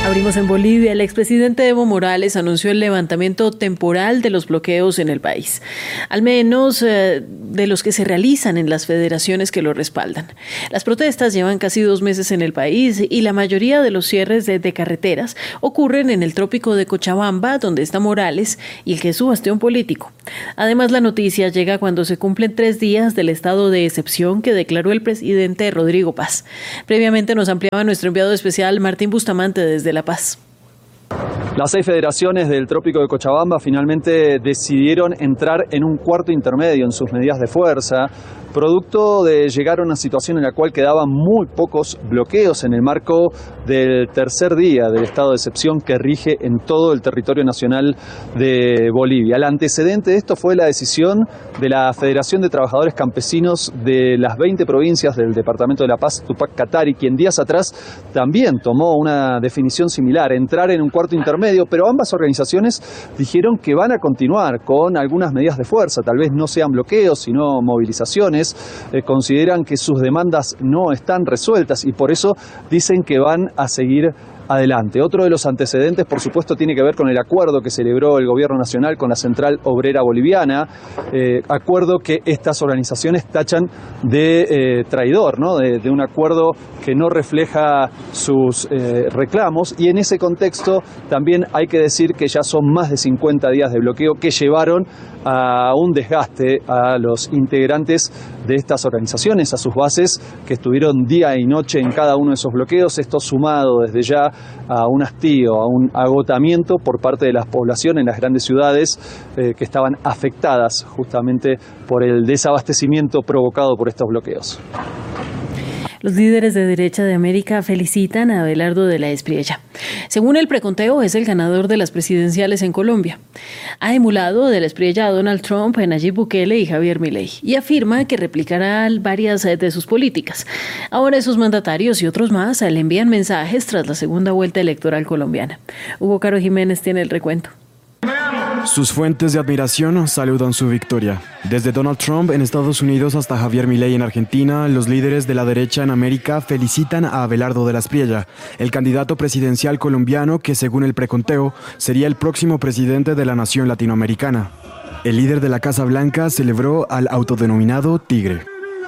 Abrimos en Bolivia. El expresidente Evo Morales anunció el levantamiento temporal de los bloqueos en el país, al menos de los que se realizan en las federaciones que lo respaldan. Las protestas llevan casi 2 meses en el país y la mayoría de los cierres de carreteras ocurren en el trópico de Cochabamba, donde está Morales y el que es su bastión político. Además, la noticia llega cuando se cumplen 3 días del estado de excepción que declaró el presidente Rodrigo Paz. Previamente nos ampliaba nuestro enviado especial Martín Bustamante desde La Paz. Las 6 federaciones del trópico de Cochabamba finalmente decidieron entrar en un cuarto intermedio en sus medidas de fuerza, producto de llegar a una situación en la cual quedaban muy pocos bloqueos en el marco del tercer día del estado de excepción que rige en todo el territorio nacional de Bolivia. El antecedente de esto fue la decisión de la Federación de Trabajadores Campesinos de las 20 provincias del departamento de La Paz, Tupac Katari, quien días atrás también tomó una definición similar, entrar en un cuarto intermedio, pero ambas organizaciones dijeron que van a continuar con algunas medidas de fuerza, tal vez no sean bloqueos, sino movilizaciones. Consideran que sus demandas no están resueltas y por eso dicen que van a seguir adelante. Otro de los antecedentes, por supuesto, tiene que ver con el acuerdo que celebró el Gobierno Nacional con la Central Obrera Boliviana, acuerdo que estas organizaciones tachan de traidor, ¿no? De un acuerdo que no refleja sus reclamos, y en ese contexto también hay que decir que ya son más de 50 días de bloqueo que llevaron a un desgaste a los integrantes de estas organizaciones, a sus bases, que estuvieron día y noche en cada uno de esos bloqueos. Esto sumado desde ya a un hastío, a un agotamiento por parte de la población en las grandes ciudades que estaban afectadas justamente por el desabastecimiento provocado por estos bloqueos. Los líderes de derecha de América felicitan a Abelardo de la Espriella. Según el preconteo, es el ganador de las presidenciales en Colombia. Ha emulado de la Espriella a Donald Trump, Nayib Bukele y Javier Milei y afirma que replicará varias de sus políticas. Ahora esos mandatarios y otros más le envían mensajes tras la segunda vuelta electoral colombiana. Hugo Caro Jiménez tiene el recuento. Sus fuentes de admiración saludan su victoria. Desde Donald Trump en Estados Unidos hasta Javier Milei en Argentina, los líderes de la derecha en América felicitan a Abelardo de la Espriella, el candidato presidencial colombiano que, según el preconteo, sería el próximo presidente de la nación latinoamericana. El líder de la Casa Blanca celebró al autodenominado Tigre.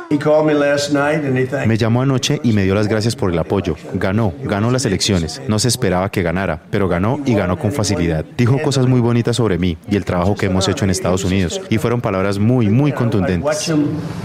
Me llamó anoche y me dio las gracias por el apoyo. Ganó las elecciones. No se esperaba que ganara, pero ganó y ganó con facilidad. Dijo cosas muy bonitas sobre mí y el trabajo que hemos hecho en Estados Unidos. Y fueron palabras muy, muy contundentes.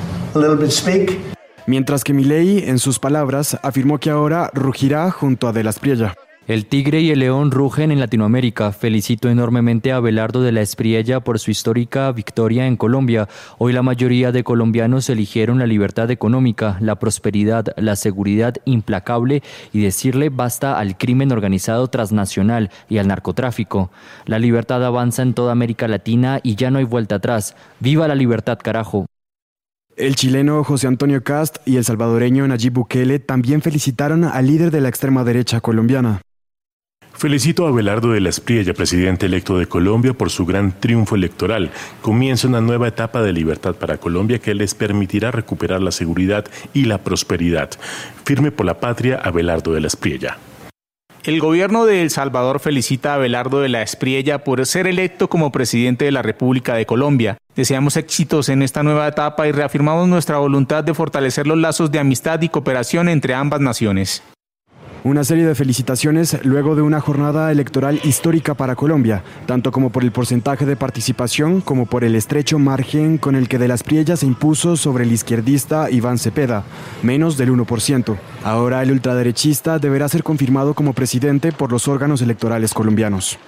Mientras que Milei, en sus palabras, afirmó que ahora rugirá junto a de la Espriella. El tigre y el león rugen en Latinoamérica. Felicito enormemente a Abelardo de la Espriella por su histórica victoria en Colombia. Hoy la mayoría de colombianos eligieron la libertad económica, la prosperidad, la seguridad implacable y decirle basta al crimen organizado transnacional y al narcotráfico. La libertad avanza en toda América Latina y ya no hay vuelta atrás. ¡Viva la libertad, carajo! El chileno José Antonio Kast y el salvadoreño Nayib Bukele también felicitaron al líder de la extrema derecha colombiana. Felicito a Abelardo de la Espriella, presidente electo de Colombia, por su gran triunfo electoral. Comienza una nueva etapa de libertad para Colombia que les permitirá recuperar la seguridad y la prosperidad. Firme por la patria, Abelardo de la Espriella. El gobierno de El Salvador felicita a Abelardo de la Espriella por ser electo como presidente de la República de Colombia. Deseamos éxitos en esta nueva etapa y reafirmamos nuestra voluntad de fortalecer los lazos de amistad y cooperación entre ambas naciones. Una serie de felicitaciones luego de una jornada electoral histórica para Colombia, tanto como por el porcentaje de participación como por el estrecho margen con el que de la Espriella se impuso sobre el izquierdista Iván Cepeda, menos del 1%. Ahora el ultraderechista deberá ser confirmado como presidente por los órganos electorales colombianos.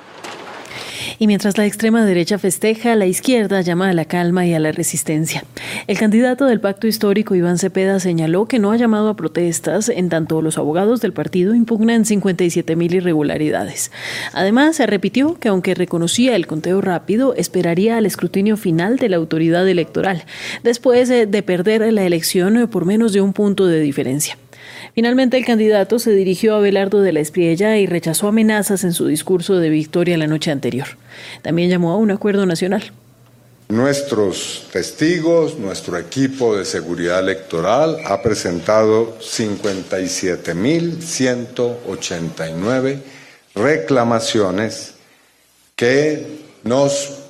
Y mientras la extrema derecha festeja, la izquierda llama a la calma y a la resistencia. El candidato del Pacto Histórico, Iván Cepeda, señaló que no ha llamado a protestas, en tanto los abogados del partido impugnan 57.000 irregularidades. Además, se repitió que aunque reconocía el conteo rápido, esperaría al escrutinio final de la autoridad electoral, después de perder la elección por menos de 1 punto de diferencia. Finalmente, el candidato se dirigió a Abelardo de la Espriella y rechazó amenazas en su discurso de victoria la noche anterior. También llamó a un acuerdo nacional. Nuestros testigos, nuestro equipo de seguridad electoral ha presentado 57.189 reclamaciones que nos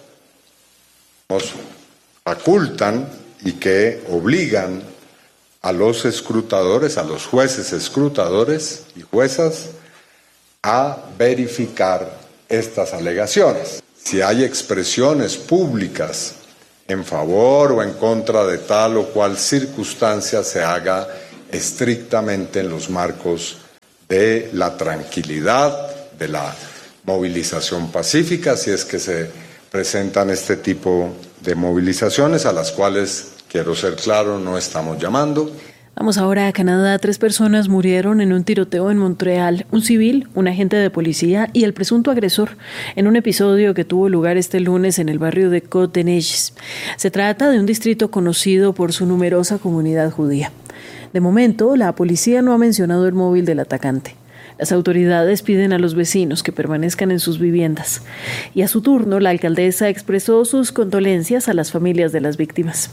facultan y que obligan a los escrutadores, a los jueces escrutadores y juezas, a verificar estas alegaciones. Si hay expresiones públicas en favor o en contra de tal o cual circunstancia, se haga estrictamente en los marcos de la tranquilidad, de la movilización pacífica, si es que se presentan este tipo de movilizaciones, a las cuales, quiero ser claro, no estamos llamando. Vamos ahora a Canadá. 3 personas murieron en un tiroteo en Montreal, un civil, un agente de policía y el presunto agresor, en un episodio que tuvo lugar este lunes en el barrio de Côte-des-Neiges. Se trata de un distrito conocido por su numerosa comunidad judía. De momento, la policía no ha mencionado el móvil del atacante. Las autoridades piden a los vecinos que permanezcan en sus viviendas. Y a su turno, la alcaldesa expresó sus condolencias a las familias de las víctimas.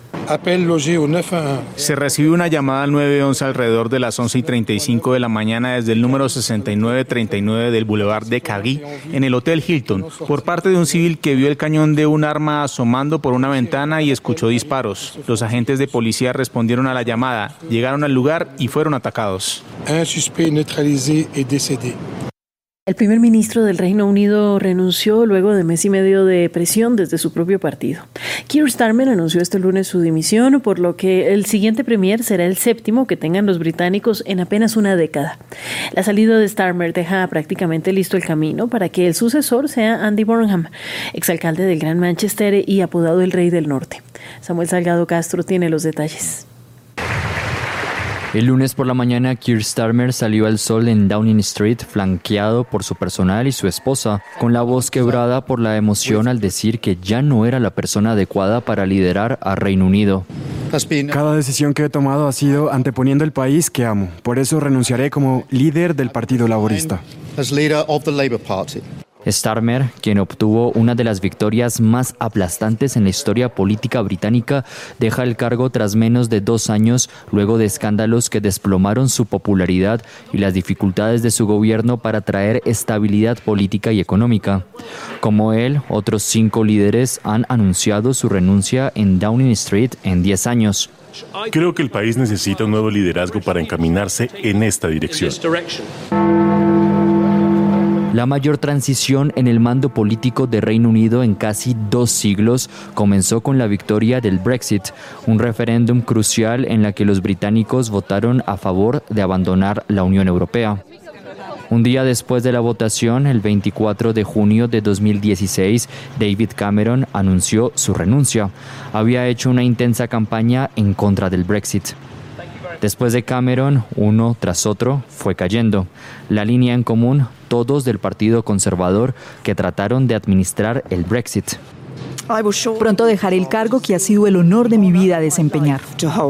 Se recibió una llamada al 911 alrededor de las 11:35 de la mañana desde el número 6939 del Boulevard de Cagui, en el Hotel Hilton, por parte de un civil que vio el cañón de un arma asomando por una ventana y escuchó disparos. Los agentes de policía respondieron a la llamada, llegaron al lugar y fueron atacados. El primer ministro del Reino Unido renunció luego de mes y medio de presión desde su propio partido. Keir Starmer anunció este lunes su dimisión, por lo que el siguiente premier será el 7º que tengan los británicos en apenas una década. La salida de Starmer deja prácticamente listo el camino para que el sucesor sea Andy Burnham, exalcalde del Gran Manchester y apodado el Rey del Norte. Samuel Salgado Castro tiene los detalles. El lunes por la mañana, Keir Starmer salió al sol en Downing Street, flanqueado por su personal y su esposa, con la voz quebrada por la emoción al decir que ya no era la persona adecuada para liderar a Reino Unido. Cada decisión que he tomado ha sido anteponiendo el país que amo. Por eso renunciaré como líder del Partido Laborista. Starmer, quien obtuvo una de las victorias más aplastantes en la historia política británica, deja el cargo tras menos de 2 años, luego de escándalos que desplomaron su popularidad y las dificultades de su gobierno para traer estabilidad política y económica. Como él, otros 5 líderes han anunciado su renuncia en Downing Street en 10 años. Creo que el país necesita un nuevo liderazgo para encaminarse en esta dirección. La mayor transición en el mando político de Reino Unido en casi 2 siglos comenzó con la victoria del Brexit, un referéndum crucial en la que los británicos votaron a favor de abandonar la Unión Europea. Un día después de la votación, el 24 de junio de 2016, David Cameron anunció su renuncia. Había hecho una intensa campaña en contra del Brexit. Después de Cameron, uno tras otro fue cayendo. La línea en común, todos del Partido Conservador que trataron de administrar el Brexit. Pronto dejaré el cargo que ha sido el honor de mi vida desempeñar.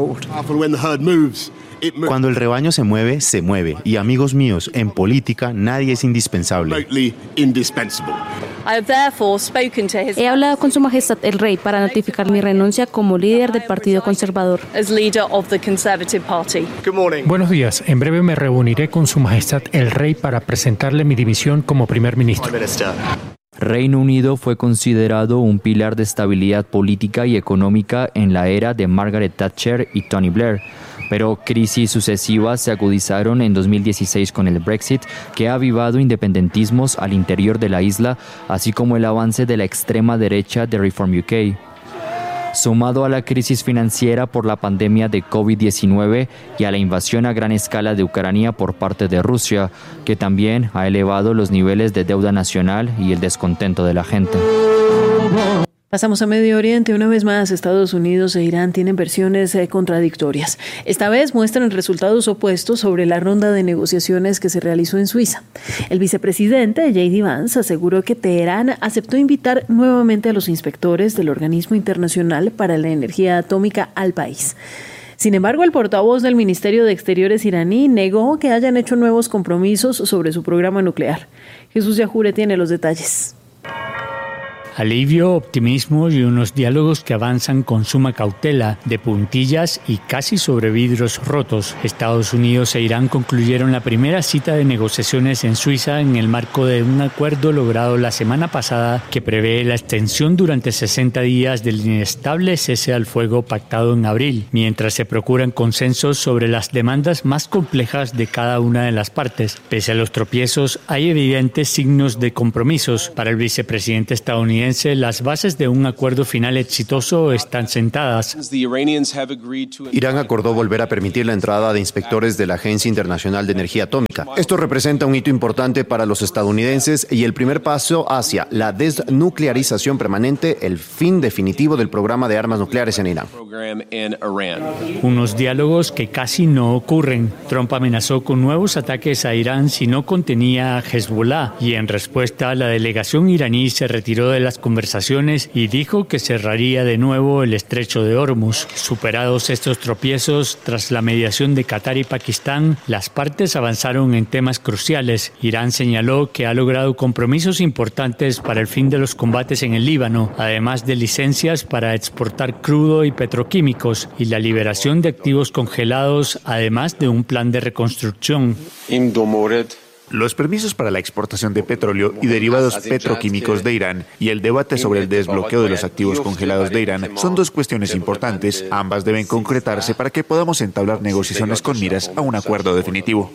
Cuando el rebaño se mueve, se mueve. Y amigos míos, en política nadie es indispensable. He hablado con Su Majestad el Rey para notificar mi renuncia como líder del Partido Conservador. Buenos días. En breve me reuniré con Su Majestad el Rey para presentarle mi dimisión como primer ministro. Reino Unido fue considerado un pilar de estabilidad política y económica en la era de Margaret Thatcher y Tony Blair, pero crisis sucesivas se agudizaron en 2016 con el Brexit, que ha avivado independentismos al interior de la isla, así como el avance de la extrema derecha de Reform UK. Sumado a la crisis financiera por la pandemia de COVID-19 y a la invasión a gran escala de Ucrania por parte de Rusia, que también ha elevado los niveles de deuda nacional y el descontento de la gente. Pasamos a Medio Oriente. Una vez más, Estados Unidos e Irán tienen versiones contradictorias. Esta vez muestran resultados opuestos sobre la ronda de negociaciones que se realizó en Suiza. El vicepresidente J.D. Vance aseguró que Teherán aceptó invitar nuevamente a los inspectores del Organismo Internacional para la Energía Atómica al país. Sin embargo, el portavoz del Ministerio de Exteriores iraní negó que hayan hecho nuevos compromisos sobre su programa nuclear. Jesús Yajure tiene los detalles. Alivio, optimismo y unos diálogos que avanzan con suma cautela, de puntillas y casi sobre vidrios rotos. Estados Unidos e Irán concluyeron la primera cita de negociaciones en Suiza en el marco de un acuerdo logrado la semana pasada que prevé la extensión durante 60 días del inestable cese al fuego pactado en abril, mientras se procuran consensos sobre las demandas más complejas de cada una de las partes. Pese a los tropiezos, hay evidentes signos de compromisos. Para el vicepresidente estadounidense, las bases de un acuerdo final exitoso están sentadas. Irán acordó volver a permitir la entrada de inspectores de la Agencia Internacional de Energía Atómica. Esto representa un hito importante para los estadounidenses y el primer paso hacia la desnuclearización permanente, el fin definitivo del programa de armas nucleares en Irán. Unos diálogos que casi no ocurren. Trump amenazó con nuevos ataques a Irán si no contenía a Hezbollah y en respuesta la delegación iraní se retiró de las conversaciones y dijo que cerraría de nuevo el estrecho de Hormuz. Superados estos tropiezos, tras la mediación de Qatar y Pakistán, las partes avanzaron en temas cruciales. Irán señaló que ha logrado compromisos importantes para el fin de los combates en el Líbano, además de licencias para exportar crudo y petroquímicos y la liberación de activos congelados, además de un plan de reconstrucción. Los permisos para la exportación de petróleo y derivados petroquímicos de Irán y el debate sobre el desbloqueo de los activos congelados de Irán son dos cuestiones importantes. Ambas deben concretarse para que podamos entablar negociaciones con miras a un acuerdo definitivo.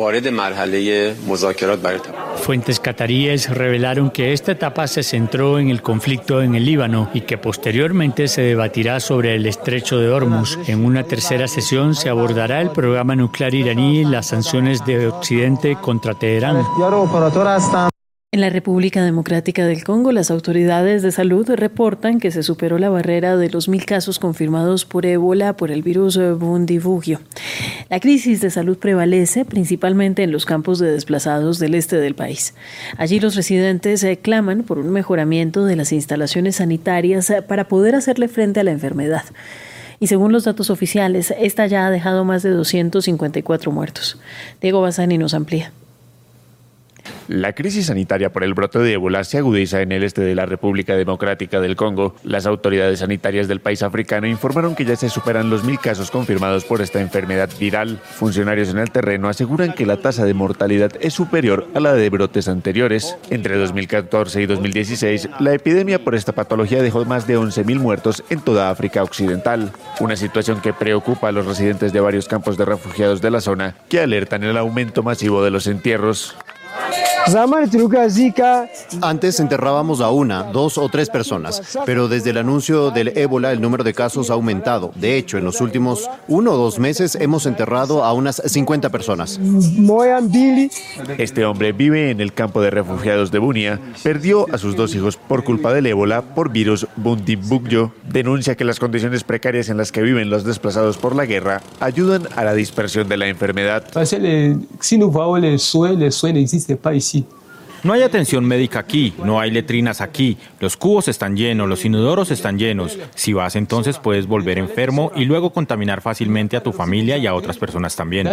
Fuentes cataríes revelaron que esta etapa se centró en el conflicto en el Líbano y que posteriormente se debatirá sobre el estrecho de Hormuz. En una tercera sesión se abordará el programa nuclear iraní y las sanciones de Occidente contra Teherán. En la República Democrática del Congo, las autoridades de salud reportan que se superó la barrera de los 1.000 casos confirmados por ébola por el virus Bundibugyo. La crisis de salud prevalece principalmente en los campos de desplazados del este del país. Allí los residentes claman por un mejoramiento de las instalaciones sanitarias para poder hacerle frente a la enfermedad. Y según los datos oficiales, esta ya ha dejado más de 254 muertos. Diego Bassani nos amplía. La crisis sanitaria por el brote de ébola se agudiza en el este de la República Democrática del Congo. Las autoridades sanitarias del país africano informaron que ya se superan los 1.000 casos confirmados por esta enfermedad viral. Funcionarios en el terreno aseguran que la tasa de mortalidad es superior a la de brotes anteriores. Entre 2014 y 2016, la epidemia por esta patología dejó más de 11.000 muertos en toda África Occidental. Una situación que preocupa a los residentes de varios campos de refugiados de la zona, que alertan el aumento masivo de los entierros. Antes enterrábamos a 1, 2 o 3 personas, pero desde el anuncio del ébola el número de casos ha aumentado. De hecho, en los últimos 1 o 2 meses hemos enterrado a unas 50 personas. Este hombre vive en el campo de refugiados de Bunia. Perdió a sus 2 hijos por culpa del ébola por virus Bundibugyo. Denuncia que las condiciones precarias en las que viven los desplazados por la guerra ayudan a la dispersión de la enfermedad. No hay atención médica aquí, no hay letrinas aquí, los cubos están llenos, los inodoros están llenos. Si vas entonces puedes volver enfermo y luego contaminar fácilmente a tu familia y a otras personas también.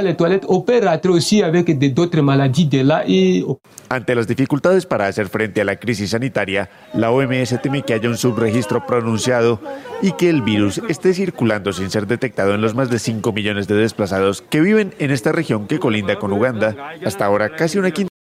Ante las dificultades para hacer frente a la crisis sanitaria, la OMS teme que haya un subregistro pronunciado y que el virus esté circulando sin ser detectado en los más de 5 millones de desplazados que viven en esta región que colinda con Uganda. Hasta ahora, casi una quinta